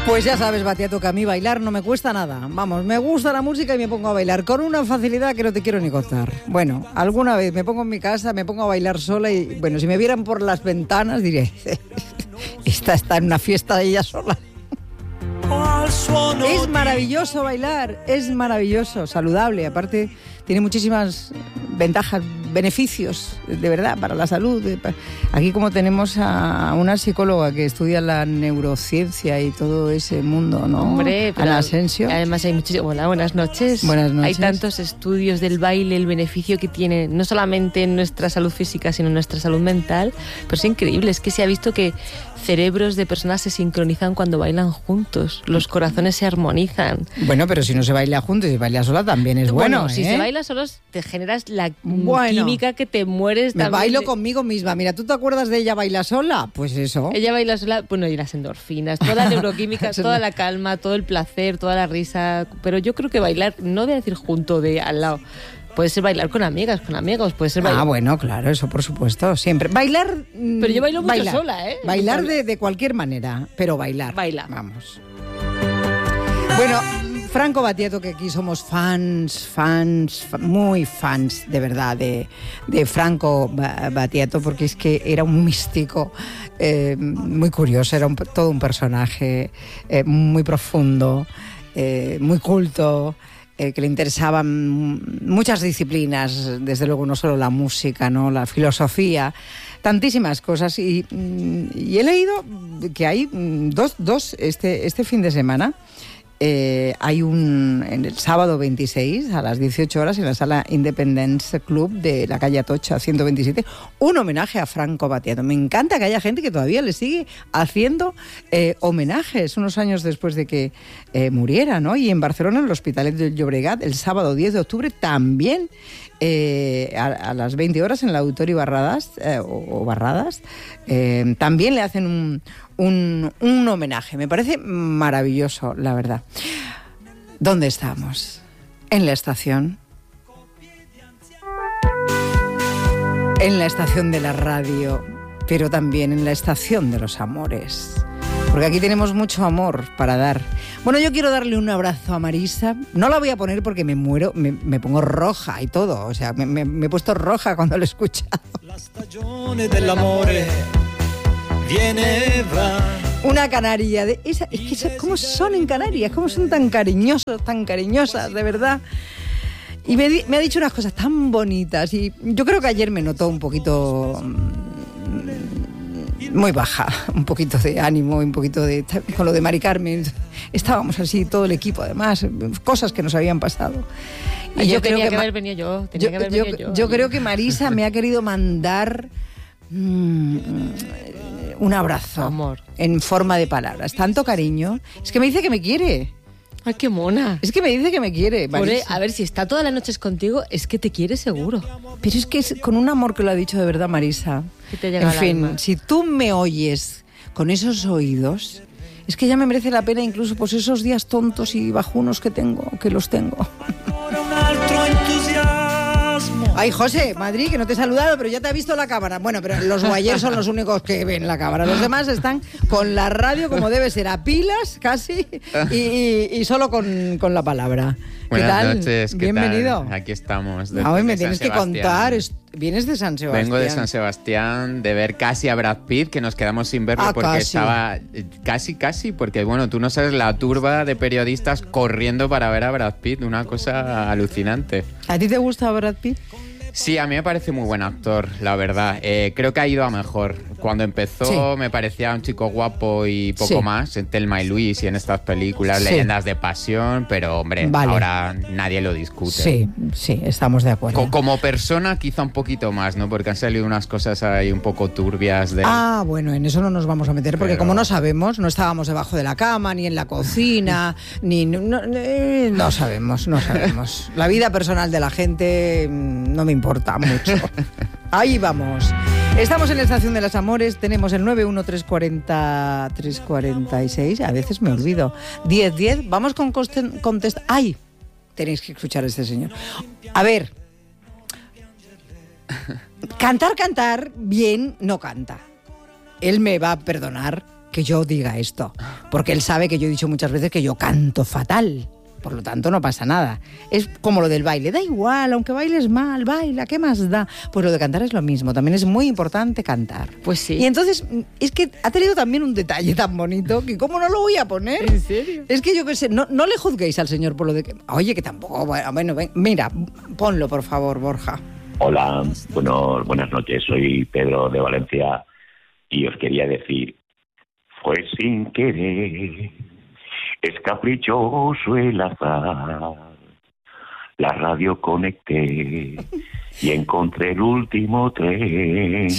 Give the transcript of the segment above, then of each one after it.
Pues ya sabes, Batiato, que a mí bailar no me cuesta nada. Vamos, me gusta la música y me pongo a bailar con una facilidad que no te quiero ni contar. Bueno, alguna vez me pongo en mi casa, me pongo a bailar sola y, bueno, si me vieran por las ventanas, diré, esta está en una fiesta de ella sola. Es maravilloso bailar, es maravilloso, saludable, aparte tiene muchísimas ventajas, beneficios, de verdad, para la salud. Aquí como tenemos a una psicóloga que estudia la neurociencia y todo ese mundo, ¿no? Hombre, pero Ana Asensio. Además hay muchísimo... Hola, buenas noches. Buenas noches. Hay tantos estudios del baile, el beneficio que tiene, no solamente en nuestra salud física, sino en nuestra salud mental. Pero es increíble, es que se ha visto que cerebros de personas se sincronizan cuando bailan juntos, los corazones se armonizan. Bueno, pero si no se baila juntos y se baila sola también es bueno, si se baila solos te generas la química que te mueres. Me bailo conmigo misma. Mira, ¿tú te acuerdas de Ella baila sola? Pues eso. Ella baila sola, bueno, y las endorfinas, toda la neuroquímica, toda la calma, todo el placer, toda la risa. Pero yo creo que bailar, no voy a decir junto, de al lado. Puede ser bailar con amigas, con amigos, puede ser bailar... Ah, bueno, claro, eso por supuesto, siempre. Bailar... Pero yo bailo mucho sola, ¿eh? Bailar de cualquier manera, pero bailar. Baila. Vamos. Bueno, Franco Battiato, que aquí somos muy fans, de verdad, de Franco Battiato, porque es que era un místico muy curioso, era todo un personaje muy profundo, muy culto, que le interesaban muchas disciplinas, desde luego no solo la música, ¿no? La filosofía, tantísimas cosas. Y he leído que hay dos este fin de semana. Hay en el sábado 26 a las 18 horas en la sala Independence Club de la calle Atocha 127, un homenaje a Franco Battiato. Me encanta que haya gente que todavía le sigue haciendo homenajes unos años después de que muriera, ¿no? Y en Barcelona, en el Hospitalet del Llobregat, el sábado 10 de octubre también a las 20 horas en el Auditorio Barradas, también le hacen un homenaje. Me parece maravilloso, la verdad. ¿Dónde estamos? En la estación. En la estación de la radio, pero también en la estación de los amores. Porque aquí tenemos mucho amor para dar. Bueno, yo quiero darle un abrazo a Marisa. No la voy a poner porque me muero, me pongo roja y todo. O sea, me he puesto roja cuando lo he escuchado. La stagione dell'amore viene va. Una canaria. Es que ¿cómo son en Canarias? ¿Cómo son tan cariñosos, tan cariñosas, de verdad? Y me ha dicho unas cosas tan bonitas. Y yo creo que ayer me notó un poquito... muy baja, un poquito de ánimo, un poquito de... Con lo de Mari Carmen, estábamos así, todo el equipo, además, cosas que nos habían pasado. Y yo tenía que haber venido yo. Yo creo que Marisa me ha querido mandar un abrazo. Amor. En forma de palabras. Tanto cariño. Es que me dice que me quiere. ¡Ay, qué mona! Es que me dice que me quiere, Marisa. A ver, si está todas las noches contigo, es que te quiere seguro. Pero es que es con un amor que lo ha dicho de verdad, Marisa. Que te llega en fin, alma. Si tú me oyes con esos oídos, es que ya me merece la pena incluso pues esos días tontos y bajunos que los tengo. Ay, José, Madrid, que no te he saludado, pero ya te ha visto la cámara. Bueno, pero los guayers son los únicos que ven la cámara. Los demás están con la radio como debe ser, a pilas casi y solo con la palabra. Buenas noches, ¿qué Bienvenido. tal? Aquí estamos. Hoy me tienes que contar. Vienes de San Sebastián. Vengo de San Sebastián, de ver casi a Brad Pitt, que nos quedamos sin verlo porque casi. estaba... Casi, porque bueno, tú no sabes la turba de periodistas corriendo para ver a Brad Pitt, una cosa alucinante. ¿A ti te gusta Brad Pitt? Sí, a mí me parece muy buen actor, la verdad. Creo que ha ido a mejor. Cuando empezó me parecía un chico guapo y poco más, en Thelma y Luis y en estas películas, Leyendas de Pasión, pero hombre, ahora nadie lo discute. Sí, estamos de acuerdo. Como persona quizá un poquito más, ¿no? Porque han salido unas cosas ahí un poco turbias de... Ah, bueno, en eso no nos vamos a meter, porque como no sabemos, no estábamos debajo de la cama, ni en la cocina, no sabemos. La vida personal de la gente no me importa mucho. Ahí vamos. Estamos en la estación de los amores, tenemos el 91340-346, a veces me olvido, 1010, vamos con contestar. ¡Ay! Tenéis que escuchar a este señor. A ver, cantar bien no canta. Él me va a perdonar que yo diga esto, porque él sabe que yo he dicho muchas veces que yo canto fatal. Por lo tanto, no pasa nada. Es como lo del baile. Da igual, aunque bailes mal, baila, ¿qué más da? Pues lo de cantar es lo mismo. También es muy importante cantar. Pues sí. Y entonces, es que ha tenido también un detalle tan bonito que ¿cómo no lo voy a poner? ¿En serio? Es que yo qué sé, no le juzguéis al señor por lo de que... Oye, que tampoco... Bueno, mira, ponlo, por favor, Borja. Hola, buenas noches. Soy Pedro de Valencia y os quería decir, fue sin querer, es caprichoso el azar. La radio conecté y encontré el último tren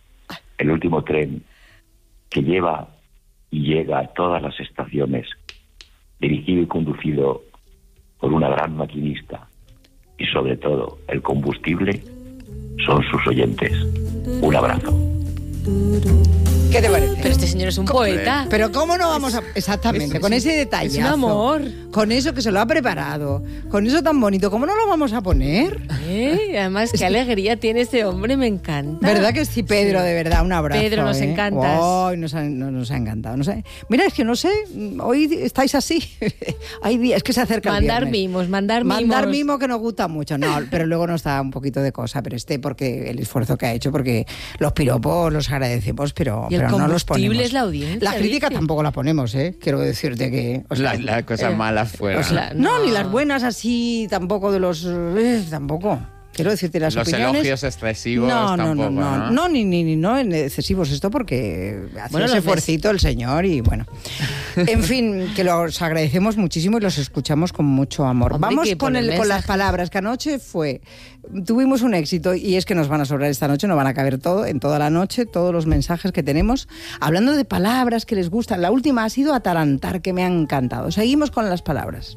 que lleva y llega a todas las estaciones, dirigido y conducido por una gran maquinista. Y sobre todo, el combustible son sus oyentes. Un abrazo. ¿Qué te parece? Pero este señor es un poeta. Pero ¿cómo no vamos a...? Exactamente, con ese detallazo. Es un amor. Con eso que se lo ha preparado. Con eso tan bonito. ¿Cómo no lo vamos a poner? Además, qué alegría tiene ese hombre, me encanta. ¿Verdad que sí, Pedro? De verdad, un abrazo. Pedro, nos encantas. Oh, nos ha encantado. Mira, es que no sé, hoy estáis así. Hay días que se acerca el viernes. Mandar mimo que nos gusta mucho. No, pero luego nos da un poquito de cosa. Pero porque el esfuerzo que ha hecho, porque los piropos los agradecemos, pero no los ponemos. Es la audiencia. La crítica tampoco la ponemos, ¿eh? Quiero decirte que... Las cosas malas fuera. No, ni las buenas así, tampoco de los... tampoco. Quiero decirte las opiniones... Los elogios excesivos tampoco, ¿no? No, ni excesivos esto porque hacía ese esfuercito el señor y bueno. En fin, que los agradecemos muchísimo y los escuchamos con mucho amor. Hombre, vamos con las palabras, que anoche tuvimos un éxito y es que nos van a sobrar esta noche, no van a caber en toda la noche, todos los mensajes que tenemos, hablando de palabras que les gustan. La última ha sido atarantar, que me ha encantado. Seguimos con las palabras.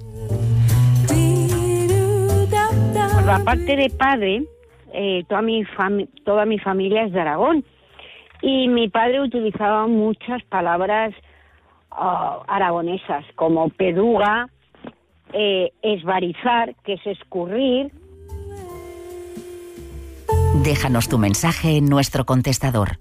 Por la parte de padre, toda mi familia es de Aragón y mi padre utilizaba muchas palabras aragonesas como peduga, esbarizar, que es escurrir. Déjanos tu mensaje en nuestro contestador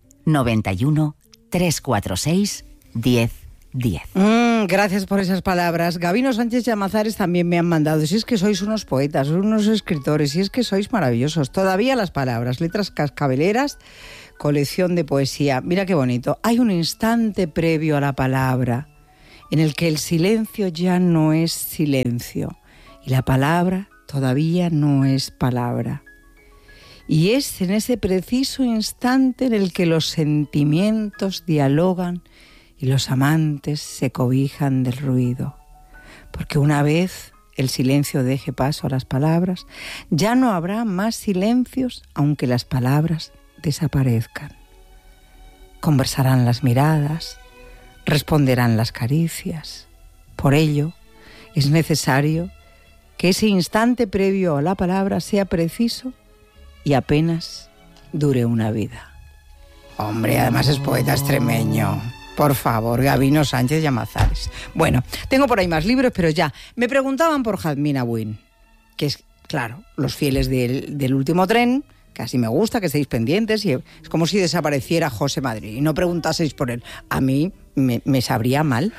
91 346 1010. Gracias por esas palabras. Gabino Sánchez Llamazares también me han mandado. Si es que sois unos poetas, unos escritores, si es que sois maravillosos. Todavía las palabras, letras cascabeleras, colección de poesía. Mira qué bonito. Hay un instante previo a la palabra en el que el silencio ya no es silencio y la palabra todavía no es palabra. Y es en ese preciso instante en el que los sentimientos dialogan y los amantes se cobijan del ruido. Porque una vez el silencio deje paso a las palabras, ya no habrá más silencios aunque las palabras desaparezcan. Conversarán las miradas, responderán las caricias. Por ello, es necesario que ese instante previo a la palabra sea preciso y apenas dure una vida. Hombre, además es poeta extremeño. Por favor, Gabino Sánchez Llamazares. Bueno, tengo por ahí más libros, pero ya. Me preguntaban por Jazmina Win, que es, claro, los fieles del último tren, que así me gusta, que estéis pendientes, y es como si desapareciera José Madrid y no preguntaseis por él. A mí me sabría mal,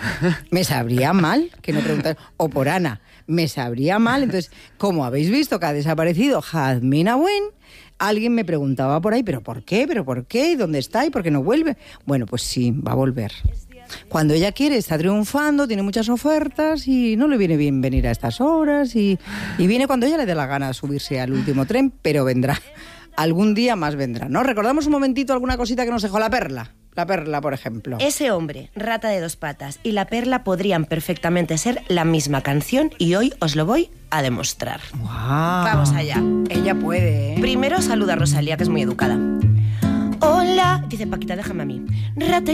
que no preguntaseis, o por Ana, me sabría mal. Entonces, como habéis visto que ha desaparecido Jazmina Win, alguien me preguntaba por ahí, ¿pero por qué? ¿Y dónde está? ¿Y por qué no vuelve? Bueno, pues sí, va a volver. Cuando ella quiere, está triunfando, tiene muchas ofertas y no le viene bien venir a estas horas y viene cuando ella le dé la gana de subirse al último tren, pero vendrá. Algún día más vendrá, ¿no? ¿Recordamos un momentito alguna cosita que nos dejó la Perla? La Perla, por ejemplo. Ese hombre, Rata de dos patas, y La Perla podrían perfectamente ser la misma canción y hoy os lo voy a demostrar. ¡Wow! Vamos allá. Ella puede, ¿eh? Primero saluda a Rosalía, que es muy educada. Hola, dice Paquita, déjame a mí. Rata